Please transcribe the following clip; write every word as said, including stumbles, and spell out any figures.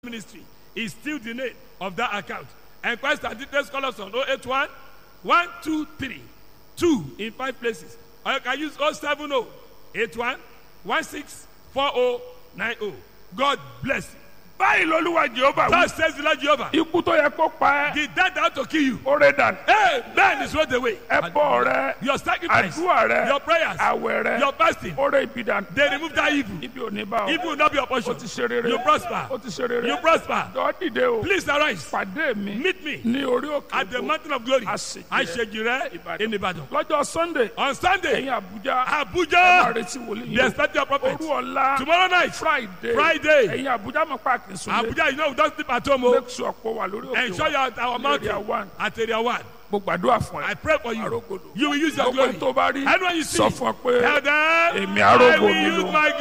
Ministry is still the name of that account. Enquest and details call us on oh eight one, one two three, two in five places. Or you can use oh seven oh, eight one, one six four oh nine oh. God bless you. Báyìí lolúwa Jehova wí. That says the Lord Jehovah. Ikú tó yẹ kó pa ẹ́. The death that ought to kill you. Ó rẹ̀ dànù. Hey, man is rolled away. Ẹbọ rẹ. Your sacrifice. Àdúrà rẹ. Your prayers. Àwẹ̀ rẹ. Your fasting. Ó rẹ̀ ibi dànù. They remove that evil. Ibi ò ní bá ọ. Evil will not be your portion. Ó ti ṣe rere. You prosper. Ó ti ṣe rere. You prosper. Jọ̀ọ́ dìde o. Please arise. Pàdé mi. Meet me Ní orí òkè at the Ògo. mountain of glory. Àṣejìrẹ́. Àṣejìrẹ́ in Ibadan. Lọ́jọ́ Sunday. On Sunday, Ẹ̀yin Àbújá. Ẹ máa Abuja, retí wòlíì they yìí. expect your prophet. Òru ọ̀la. Tomorrow night, Friday. Friday. Ẹ̀yin Àbújá mọ̀ páàkì Sunday. Abuja, you know we don't sleep at home. Oh. Make sure pé wà lórí òkè Ensure wa. you're at our Area mountain one. at area one. Mo gbàdúrà fún I ẹ. pray for you. Arógòdò. You will use your Gbogbo glory. ẹni tó bá rí. And when you see, Sọ fún ọ pé tell them, èmi I arógò will mi use lò. my